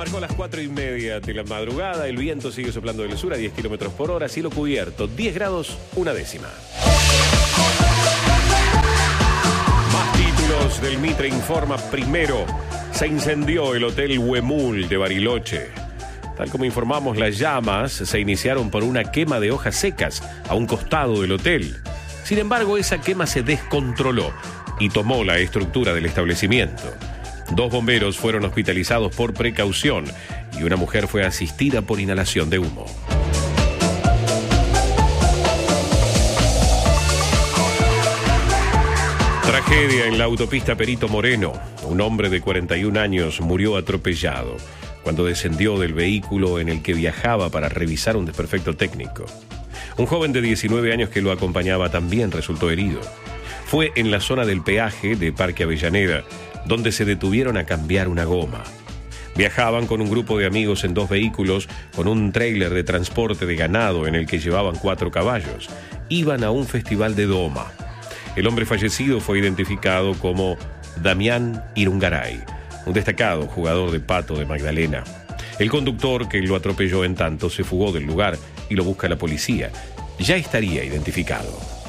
marcó las 4:30 de la madrugada. El viento sigue soplando del sur a 10 kilómetros por hora. Cielo cubierto, 10 grados, 1/10. Más títulos del Mitre informa. Primero, se incendió el Hotel Huemul de Bariloche. Tal como informamos, las llamas se iniciaron por una quema de hojas secas a un costado del hotel. Sin embargo, esa quema se descontroló y tomó la estructura del establecimiento. 2 bomberos fueron hospitalizados por precaución y una mujer fue asistida por inhalación de humo. Tragedia en la autopista Perito Moreno. Un hombre de 41 años murió atropellado cuando descendió del vehículo en el que viajaba para revisar un desperfecto técnico. Un joven de 19 años que lo acompañaba también resultó herido. Fue en la zona del peaje de Parque Avellaneda, donde se detuvieron a cambiar una goma. Viajaban con un grupo de amigos en 2 vehículos con un tráiler de transporte de ganado en el que llevaban 4 caballos. Iban a un festival de doma. El hombre fallecido fue identificado como Damián Irungaray, un destacado jugador de pato de Magdalena. El conductor que lo atropelló en tanto se fugó del lugar y lo busca la policía. Ya estaría identificado.